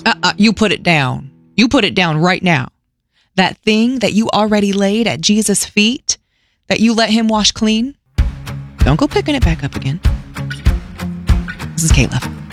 You put it down. You put it down right now. That thing that you already laid at Jesus' feet, that you let him wash clean, don't go picking it back up again. This is Caleb.